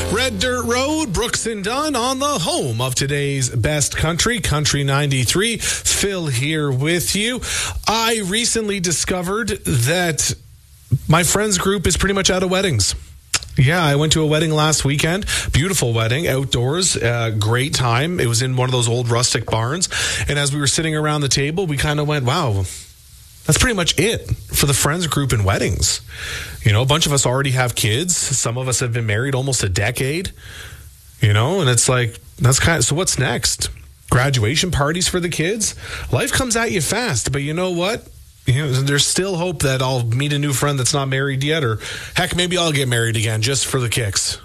Red Dirt Road, Brooks and Dunn on the home of today's best country, Country 93. Phil here with you. I recently discovered that my friends group is pretty much out of weddings. Yeah, I went to a wedding last weekend. Beautiful wedding, outdoors, great time. It was in one of those old rustic barns. And as we were sitting around the table, we kind of went, wow, that's pretty much it for the friends group in weddings. You know, a bunch of us already have kids. Some of us have been married almost a decade, you know, and it's like, that's kind of, so what's next? Graduation parties for the kids? Life comes at you fast, but you know what? You know, there's still hope that I'll meet a new friend that's not married yet, or heck, maybe I'll get married again just for the kicks.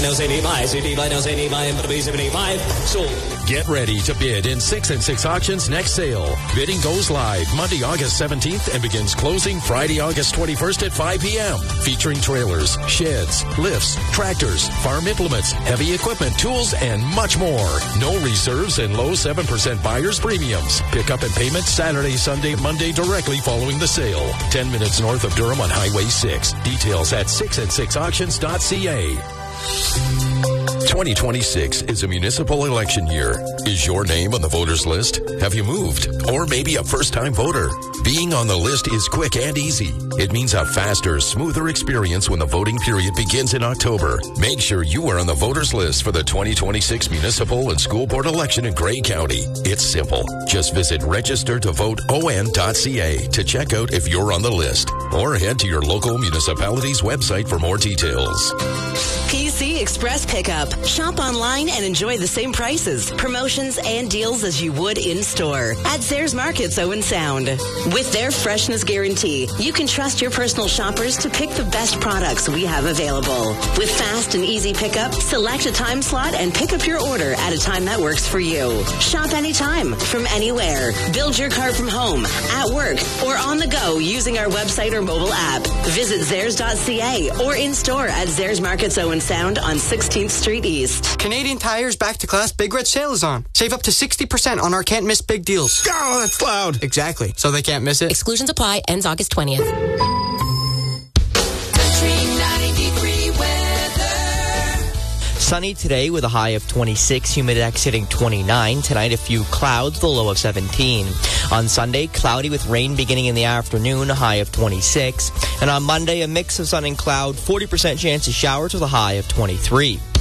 Get ready to bid in 6 and 6 Auctions next sale. Bidding goes live Monday, August 17th and begins closing Friday, August 21st at 5 p.m. Featuring trailers, sheds, lifts, tractors, farm implements, heavy equipment, tools, and much more. No reserves and low 7% buyer's premiums. Pickup and payment Saturday, Sunday, Monday directly following the sale. 10 minutes north of Durham on Highway 6. Details at 6and6auctions.ca. 2026 is a municipal election year. Is your name on the voters list? Have you moved? Or maybe a first-time voter? Being on the list is quick and easy. It means a faster, smoother experience when the voting period begins in October. Make sure you are on the voters list for the 2026 municipal and school board election in Grey County. It's simple. Just visit registertovoteon.ca to check out if you're on the list. Or head to your local municipality's website for more details. PC Express Pickup. Shop online and enjoy the same prices, promotions, and deals as you would in-store at Zayres Markets Owen Sound. With their freshness guarantee, you can trust your personal shoppers to pick the best products we have available. With fast and easy pickup, select a time slot and pick up your order at a time that works for you. Shop anytime, from anywhere. Build your cart from home, at work, or on the go using our website or mobile app. Visit Zayres.ca or in-store at Zayres Markets Owen Sound on 16th Street East. Canadian Tire's Back to Class Big Red Sale is on. Save up to 60% on our can't miss big deals. Oh, that's loud. Exactly. So they can't miss it. Exclusions apply. Ends August 20th. Sunny today with a high of 26, humidex hitting 29. Tonight, a few clouds, the low of 17. On Sunday, cloudy with rain beginning in the afternoon, a high of 26. And on Monday, a mix of sun and cloud, 40% chance of showers with a high of 23.